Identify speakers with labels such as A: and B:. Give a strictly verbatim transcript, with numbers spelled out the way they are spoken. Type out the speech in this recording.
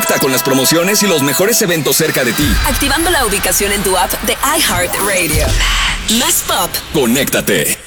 A: Conecta con las promociones y los mejores eventos cerca de ti.
B: Activando la ubicación en tu app de iHeartRadio. Más pop.
A: Conéctate.